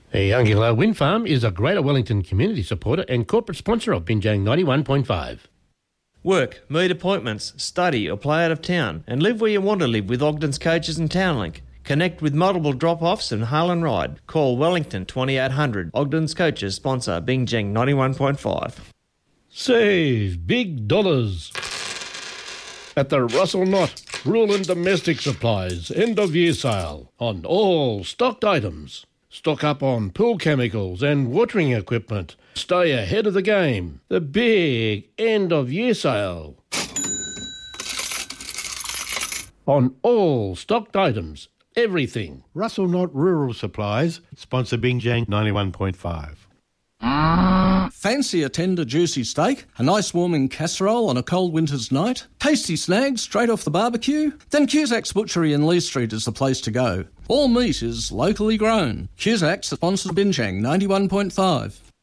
The Youngilla Wind Farm is a Greater Wellington community supporter and corporate sponsor of Binjang 91.5. Work, meet appointments, study or play out of town and live where you want to live with Ogden's Coaches and Townlink. Connect with multiple drop-offs and hail and ride. Call Wellington 2800. Ogden's Coaches sponsor Binjang 91.5. Save big dollars at the Russell Knott Rural and Domestic Supplies end-of-year sale on all stocked items. Stock up on pool chemicals and watering equipment. Stay ahead of the game. The big end-of-year sale on all stocked items. Everything. Russell Knott Rural Supplies, sponsor Binjang 91.5. Fancy a tender, juicy steak, a nice warming casserole on a cold winter's night, tasty snags straight off the barbecue? Then Cusack's Butchery in Lee Street is the place to go. All meat is locally grown. Cusack's sponsors Binjang 91.5.